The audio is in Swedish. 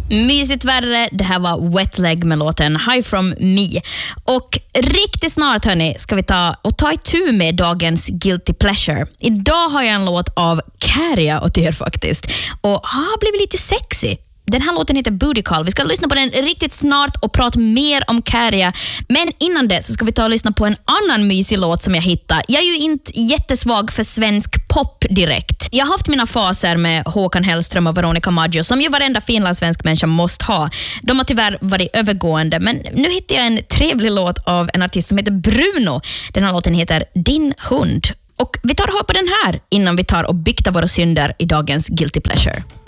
Mysigt värre, det här var Wet Leg med låten High From Me. Och riktigt snart hörni, ska vi ta itu med dagens Guilty Pleasure. Idag har jag en låt av Käärijä åt er faktiskt. Och har blivit lite sexy. Den här låten heter Booty Call. Vi ska lyssna på den riktigt snart och prata mer om Käärijä. Men innan det så ska vi ta och lyssna på en annan mysig låt som jag hittade. Jag är ju inte jättesvag för svensk pop direkt. Jag har haft mina faser med Håkan Hellström och Veronica Maggio som ju varenda finlandssvensk människa måste ha. De har tyvärr varit övergående, men nu hittar jag en trevlig låt av en artist som heter Bruno. Den här låten heter Din hund. Och vi tar och hör på den här innan vi tar och byktar våra synder i dagens Guilty Pleasure.